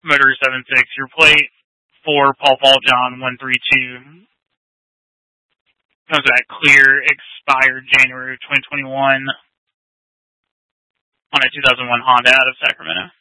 Motor 76. Your plate for Paul John 132. Comes back clear, expired January of 2021 on a 2001 Honda out of Sacramento.